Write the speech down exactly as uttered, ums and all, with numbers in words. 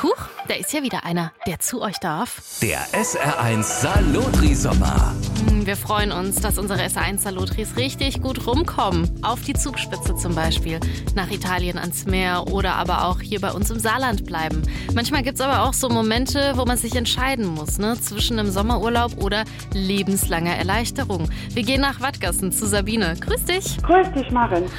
Huch, da ist ja wieder einer, der zu euch darf. Der S R eins Salotri-Sommer. Wir freuen uns, dass unsere S R eins Salotris richtig gut rumkommen. Auf die Zugspitze zum Beispiel, nach Italien ans Meer oder aber auch hier bei uns im Saarland bleiben. Manchmal gibt es aber auch so Momente, wo man sich entscheiden muss, ne? Zwischen einem Sommerurlaub oder lebenslanger Erleichterung. Wir gehen nach Wattgassen zu Sabine. Grüß dich. Grüß dich, Maren.